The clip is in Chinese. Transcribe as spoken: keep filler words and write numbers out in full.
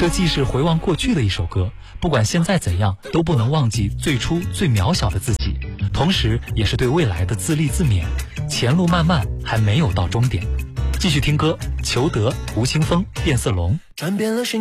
这既是回望过去的一首歌，不管现在怎样，都不能忘记最初最渺小的自己，同时也是对未来的自立自勉。前路漫漫，还没有到终点。继续听歌，裘德、吴青峰、变色龙。 转变了